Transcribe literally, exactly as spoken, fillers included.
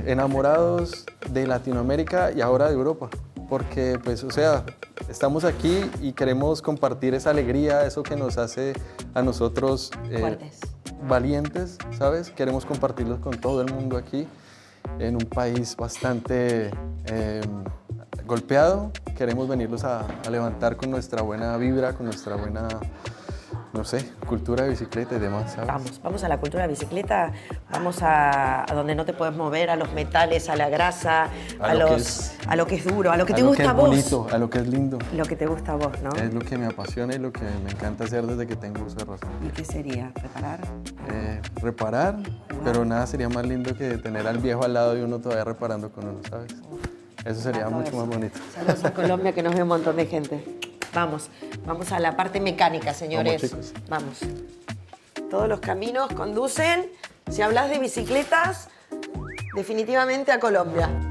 enamorados de Latinoamérica y ahora de Europa, porque pues, o sea, estamos aquí y queremos compartir esa alegría, eso que nos hace a nosotros eh, valientes, ¿sabes? Queremos compartirlos con todo el mundo aquí, en un país bastante eh, golpeado. Queremos venirlos a, a levantar con nuestra buena vibra, con nuestra buena, no sé, cultura de bicicleta y demás, ¿sabes? Vamos, vamos a la cultura de bicicleta, vamos a, a donde no te puedes mover, a los metales, a la grasa, a, a, lo, los, que es, a lo que es duro, a lo que a te lo gusta que a es vos. bonito, a lo que es lindo. Lo que te gusta a vos, ¿no? Es lo que me apasiona y lo que me encanta hacer desde que tengo uso de razón. ¿Y qué sería? ¿Reparar? Eh, reparar, wow. Pero nada sería más lindo que tener al viejo al lado y uno todavía reparando con uno, ¿sabes? Eso sería mucho más bonito. Saludos a Colombia, que nos ve un montón de gente. Vamos, vamos a la parte mecánica, señores. Vamos, chicos. Vamos. Todos los caminos conducen, si hablas de bicicletas, definitivamente a Colombia.